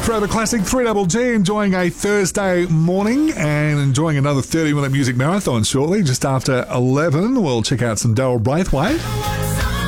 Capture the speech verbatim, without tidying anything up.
Forever Classic three Double G, enjoying a Thursday morning and enjoying another thirty minute music marathon shortly. Just after eleven, we'll check out some Daryl Braithwaite.